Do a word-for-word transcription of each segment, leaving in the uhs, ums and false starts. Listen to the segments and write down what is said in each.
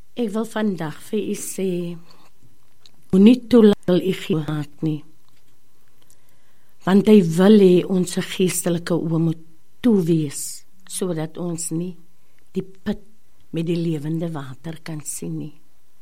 Ek wil vandag vir u sê, moenie toelaat u gemaak nie. Want hy wil hê ons geestelike oë moet toe wees, sodat ons nie die put met die lewende water kan sien nie.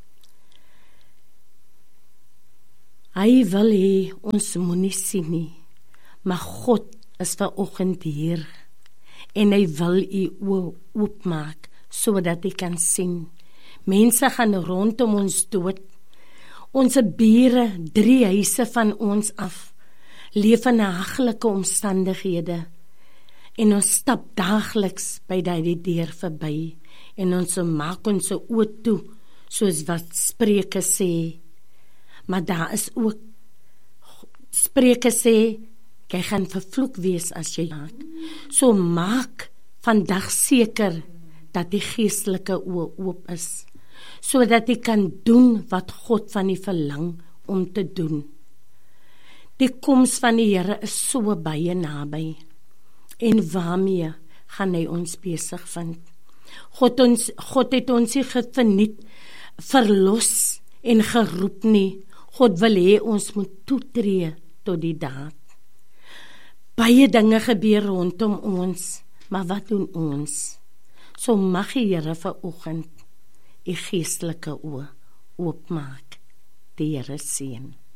Hy wil hê ons moenie sien nie, maar God is vanoggend hier, en hy wil u oë oopmaak, sodat hy kan sien. Mense gaan rondom ons dood. Ons bure, drie huise van ons af, leef in haglike omstandighede, en ons stap daagliks by die deur verby, en ons maak ons oë toe, soos wat Spreuke sê. Maar daar is ook, Spreuke sê, jy gaan vervloek wees as jy maak. So maak vandag seker, dat die geestelike oë oop is, sodat jy kan doen wat God van die verlang om te doen. Die koms van die Here is so baie naby, en waarmee gaan hy ons besig vind? God, ons, God het ons nie verniet, verlos en geroep nie. God wil hê ons moet toetree tot die daad. Baie dinge gebeur rondom ons, maar wat doen ons? So mag die Here vanoggend die geestelike oë oopmaak. Die Here seën.